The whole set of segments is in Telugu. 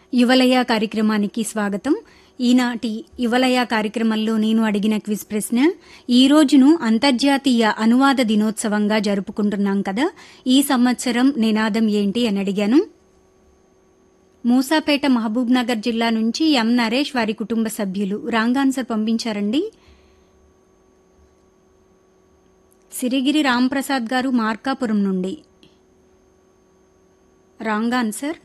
యువలయ కార్యక్రమానికి స్వాగతం. ఈనాటి యువలయ కార్యక్రమంలో నేను అడిగిన క్విజ్ ప్రశ్న, ఈ రోజును అంతర్జాతీయ అనువాద దినోత్సవంగా జరుపుకుంటున్నాం కదా, ఈ సంవత్సరం నినాదం ఏంటి అని అడిగాను. మూసాపేట మహబూబ్ నగర్ జిల్లా నుంచి ఎం నరేష్ వారి కుటుంబ సభ్యులు రాంగ్ ఆన్సర్ పంపించారండి. సిరిగిరి రాంప్రసాద్ గారు మార్కాపురం నుండి wrong answer.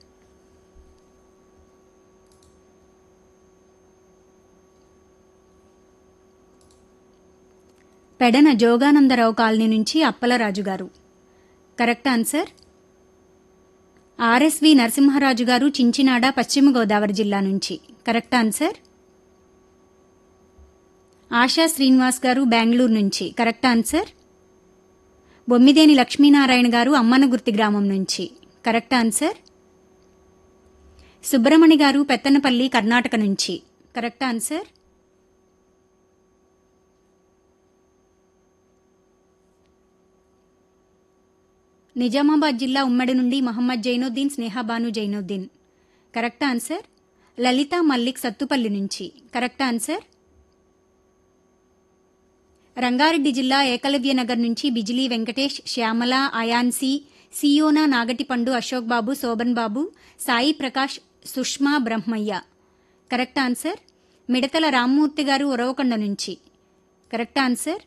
Pedana Jogananda Rao colony నుంచి అప్పలరాజు గారు కరెక్ట్ ఆన్సర్. ఆర్ఎస్వి నరసింహరాజు గారు చించినాడ పశ్చిమ గోదావరి జిల్లా నుంచి కరెక్ట్ ఆన్సర్. ఆశా శ్రీనివాస్ గారు బెంగళూరు నుంచి కరెక్ట్ ఆన్సర్. బొమ్మిదేని లక్ష్మీనారాయణ గారు అమ్మనగుర్తి గ్రామం నుంచి కరెక్ట్ ఆన్సర్. సుబ్రమణి గారు పెత్తనపల్లి కర్ణాటక నుంచి కరెక్ట్ ఆన్సర్. నిజామాబాద్ జిల్లా ఉమ్మడి నుండి మహమ్మద్ జైనుద్దీన్ స్నేహాబాను జైనుద్దీన్ కరెక్ట్ ఆన్సర్. లలిత మల్లిక్ సత్తుపల్లి నుంచి కరెక్ట్ ఆన్సర్. రంగారెడ్డి జిల్లా ఏకలవ్య నగర్ నుంచి బిజిలీ వెంకటేష్, శ్యామల, అయాన్సి, సియోనా, నాగటిపండు, అశోక్ బాబు, శోభన్ బాబు, సాయి ప్రకాష్, సుష్మా, బ్రహ్మయ్య కరెక్ట్ ఆన్సర్. మిడతల రామ్మూర్తి గారు ఉరవకొండ నుంచి కరెక్ట్ ఆన్సర్.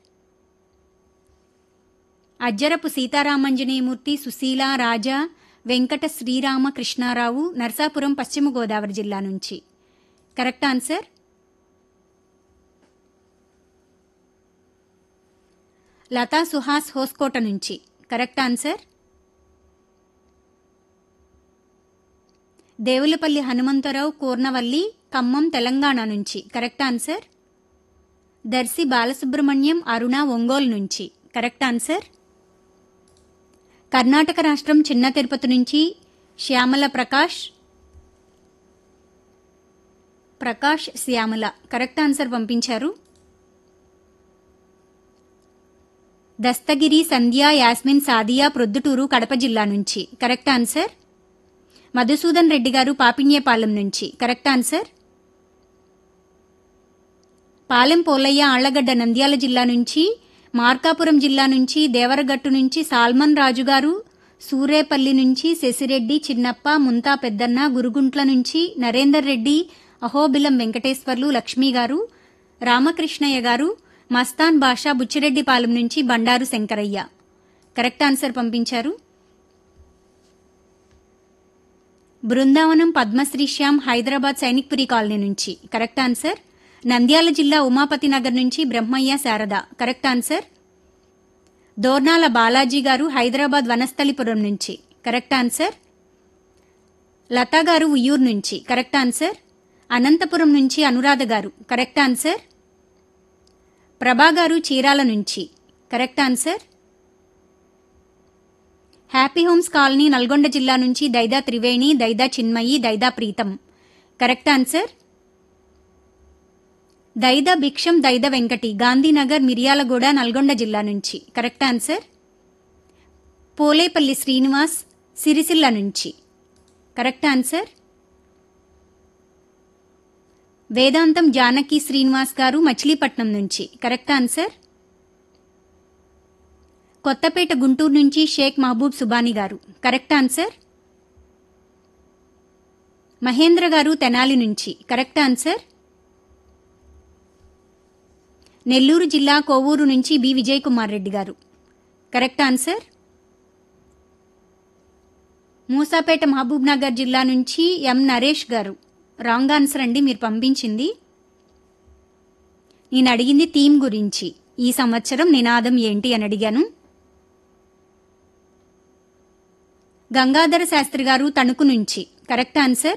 అజ్జరపు సీతారామంజనేయమూర్తి, సుశీల, రాజా, వెంకట శ్రీరామ కృష్ణారావు నర్సాపురం పశ్చిమ గోదావరి జిల్లా నుంచి కరెక్ట్ ఆన్సర్. లతా సుహాస్ హోస్కోట నుంచి కరెక్ట్ ఆన్సర్. దేవులపల్లి హనుమంతరావు కూర్నవల్లి ఖమ్మం తెలంగాణ నుంచి కరెక్ట్ ఆన్సర్. దర్శి బాలసుబ్రహ్మణ్యం అరుణ ఒంగోలు నుంచి కరెక్ట్ ఆన్సర్. కర్ణాటక రాష్ట్రం చిన్న తిరుపతి నుంచి శ్యామల ప్రకాష్ శ్యామల కరెక్ట్ ఆన్సర్ పంపించారు. దస్తగిరి సంధ్య, యాస్మిన్, సాదియా ప్రొద్దుటూరు కడప జిల్లా నుంచి కరెక్ట్ ఆన్సర్. మధుసూదన్ రెడ్డి గారు పాపిన్యపాలెం నుంచి కరెక్ట్ ఆన్సర్. పాలెం పోలయ్య ఆళ్లగడ్డ నంద్యాల జిల్లా నుంచి, మార్కాపురం జిల్లా నుంచి, దేవరగట్టు నుంచి సాల్మన్ రాజు గారు, సూరేపల్లి నుంచి శశిరెడ్డి, చిన్నప్ప, ముంతా పెద్దన్న, గురుగుంట్ల నుంచి నరేందర్ రెడ్డి, అహోబిలం వెంకటేశ్వర్లు, లక్ష్మీ గారు, రామకృష్ణయ్య గారు, మస్తాన్ బాషా బుచ్చిరెడ్డిపాలెం నుంచి బండారు శంకరయ్య కరెక్ట్ ఆన్సర్ పంపించారు. బృందావనం పద్మశ్రీ శ్యామ్ హైదరాబాద్ సైనిక్పురి కాలనీ నుంచి కరెక్ట్ ఆన్సర్. నంద్యాల జిల్లా ఉమాపతి నగర్ నుంచి బ్రహ్మయ్య శారద కరెక్ట్ ఆన్సర్. దోర్నాల బాలాజీ గారు హైదరాబాద్ వనస్థలిపురం నుంచి కరెక్ట్ ఆన్సర్. లతా గారు ఉయ్యూరు నుంచి కరెక్ట్ ఆన్సర్. అనంతపురం నుంచి అనురాధ గారు కరెక్ట్ ఆన్సర్. ప్రభా గారు చీరాల నుంచి correct answer. Happy homes colony Nalgonda జిల్లా నుంచి దైదా త్రివేణి, దైదా చిన్మయి, దైదా ప్రీతం కరెక్ట్ ఆన్సర్. దైద భిక్షం, దైద వెంకటి గాంధీనగర్ మిర్యాలగూడ నల్గొండ జిల్లా నుంచి కరెక్ట్ ఆన్సర్. పోలేపల్లి శ్రీనివాస్ సిరిసిల్ల నుంచి కరెక్ట్ ఆన్సర్. వేదాంతం జానకి శ్రీనివాస్ గారు మచిలీపట్నం నుంచి కరెక్ట్ ఆన్సర్. కొత్తపేట గుంటూరు నుంచి షేక్ మహబూబ్ సుబాని గారు కరెక్ట్ ఆన్సర్. మహేంద్ర గారు తెనాలి నుంచి కరెక్ట్ ఆన్సర్. నెల్లూరు జిల్లా కోవూరు నుంచి బి విజయ్ కుమార్ రెడ్డి గారు కరెక్ట్ ఆన్సర్. మూసాపేట మహబూబ్ నగర్ జిల్లా నుంచి ఎం నరేష్ గారు రాంగ్ ఆన్సర్ అండి మీరు పంపించింది. నేను అడిగింది థీమ్ గురించి, ఈ సంవత్సరం నినాదం ఏంటి అని అడిగాను. గంగాధర శాస్త్రి గారు తణుకు నుంచి కరెక్ట్ ఆన్సర్.